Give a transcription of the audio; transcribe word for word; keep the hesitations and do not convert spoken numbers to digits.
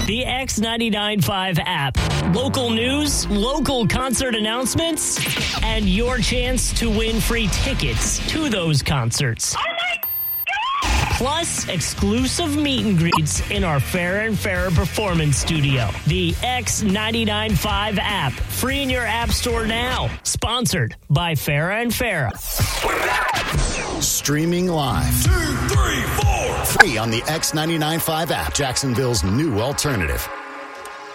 The X ninety-nine point five app. Local news, local concert announcements, and your chance to win free tickets to those concerts. Oh my God! Plus, exclusive meet and greets in our Fairer and Fairer Performance Studio. The X ninety-nine point five app. Free in your app store now. Sponsored by Fairer and Fairer. We're back. Streaming live. Two, three, four. Free on the X ninety-nine point five app. Jacksonville's new alternative.